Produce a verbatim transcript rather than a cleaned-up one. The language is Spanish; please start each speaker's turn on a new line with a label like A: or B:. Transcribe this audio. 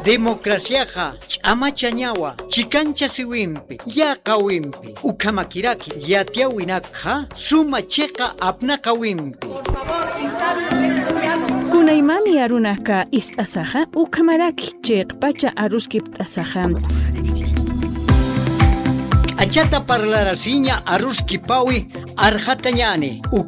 A: Democraciaja ch'amachañawa chikancha siwimpi yaqawimpi ukamakiraki yatiawinakja suma cheqa apnaqawimpi.
B: Kunaymani arunaka ist'asaja ukamaraki chiqpacha aruskipt'asaja.
A: Achata parlarasiña aruskipawi arjatañani